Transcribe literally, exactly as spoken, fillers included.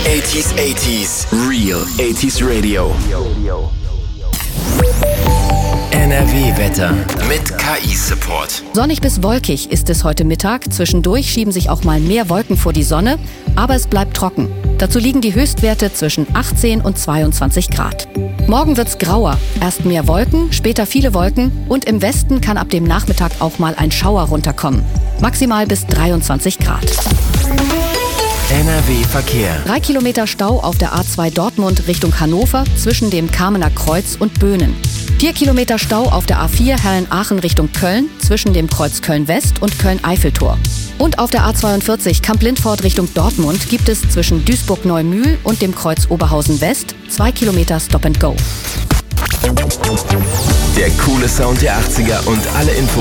achtziger achtziger Real achtziger Radio. N R W-Wetter mit K I-Support. Sonnig bis wolkig ist es heute Mittag. Zwischendurch schieben sich auch mal mehr Wolken vor die Sonne, aber es bleibt trocken. Dazu liegen die Höchstwerte zwischen achtzehn und zweiundzwanzig Grad. Morgen wird's grauer. Erst mehr Wolken, später viele Wolken und im Westen kann ab dem Nachmittag auch mal ein Schauer runterkommen. Maximal bis dreiundzwanzig Grad. N R W-Verkehr. Drei Kilometer Stau auf der A zwei Dortmund Richtung Hannover zwischen dem Kamener Kreuz und Böhnen. Vier Kilometer Stau auf der A vier Herren-Aachen Richtung Köln zwischen dem Kreuz Köln-West und Köln-Eiffeltor. Und auf der A zweiundvierzig Kamp-Lindfort Richtung Dortmund gibt es zwischen Duisburg-Neumühl und dem Kreuz Oberhausen-West zwei Kilometer Stop and Go. Der coole Sound der achtziger und alle Infos